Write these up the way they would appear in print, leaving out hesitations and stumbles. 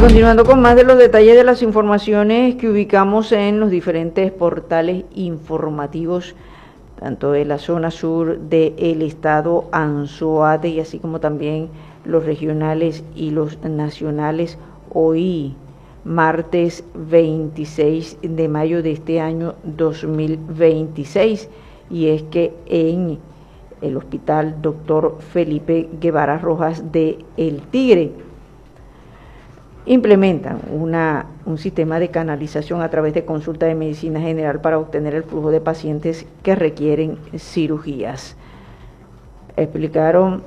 Continuando con más de los detalles de las informaciones que ubicamos en los diferentes portales informativos, tanto de la zona sur del estado Anzoátegui, así como también los regionales y los nacionales. Hoy, martes 26 de mayo de este año 2026, y es que en el Hospital Dr. Felipe Guevara Rojas de El Tigre implementan un sistema de canalización a través de consulta de medicina general para obtener el flujo de pacientes que requieren cirugías. Explicaron,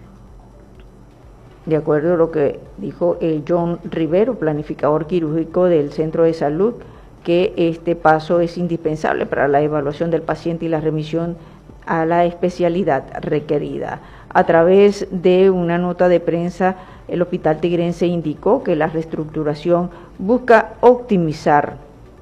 de acuerdo a lo que dijo el John Rivero, planificador quirúrgico del Centro de Salud, que este paso es indispensable para la evaluación del paciente y la remisión a la especialidad requerida. A través de una nota de prensa, el Hospital Tigrense indicó que la reestructuración busca optimizar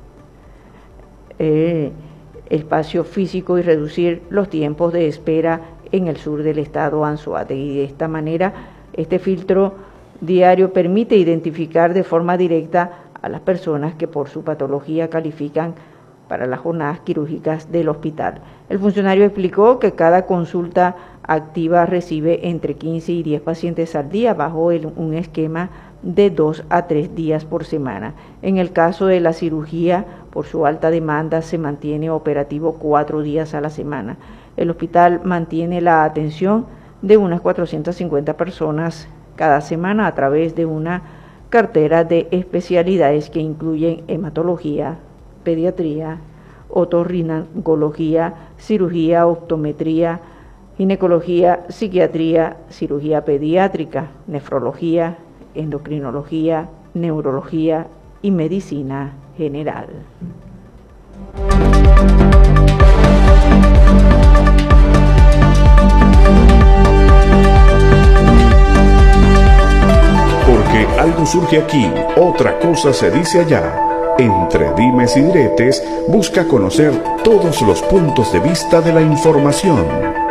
el espacio físico y reducir los tiempos de espera en el sur del estado Anzoátegui. De esta manera, este filtro diario permite identificar de forma directa a las personas que por su patología califican para las jornadas quirúrgicas del hospital. El funcionario explicó que cada consulta activa recibe entre 15 y 10 pacientes al día bajo un esquema de 2 a 3 días por semana. En el caso de la cirugía, por su alta demanda, se mantiene operativo 4 días a la semana. El hospital mantiene la atención de unas 450 personas cada semana a través de una cartera de especialidades que incluyen hematología, pediatría, otorrinolaringología, cirugía, optometría, ginecología, psiquiatría, cirugía pediátrica, nefrología, endocrinología, neurología y medicina general. Porque algo surge aquí, otra cosa se dice allá. Entre dimes y diretes, busca conocer todos los puntos de vista de la información.